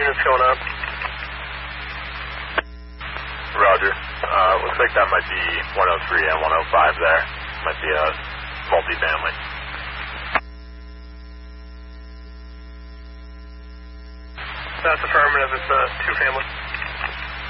units going up. Roger. Looks like that might be 103 and 105 there. Might be a multifamily. That's affirmative. It's a two-family.